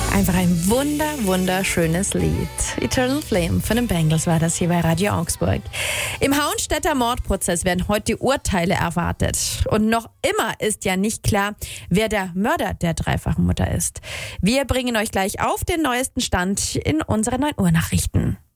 Einfach ein wunderschönes Lied. Eternal Flame von den Bangles war das hier bei Radio Augsburg. Im Hauenstädter Mordprozess werden heute die Urteile erwartet. Und noch immer ist ja nicht klar, wer der Mörder der dreifachen Mutter ist. Wir bringen euch gleich auf den neuesten Stand in unseren 9 Uhr Nachrichten.